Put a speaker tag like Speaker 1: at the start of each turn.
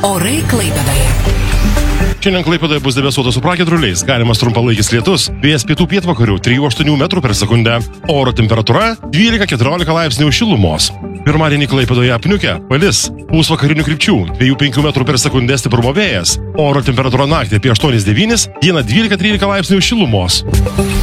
Speaker 1: Orai Klaipėdoje.
Speaker 2: Šiandien Klaipėdoje bus debesuota su pragiedruliais, galimas trumpalaikis lietus, vėjas pietų pietvakarių 3-8 metrų per sekundę. Oro temperatūra 12-14 laipsnių šilumos. Pirmadienį Klaipėdoje apniukę, palis, pūs vakarinių krypčių, 2-5 metrų per sekundę stiprumo vėjas. Oro temperatūra naktį apie 8-9, dieną 12-13 laipsnių šilumos.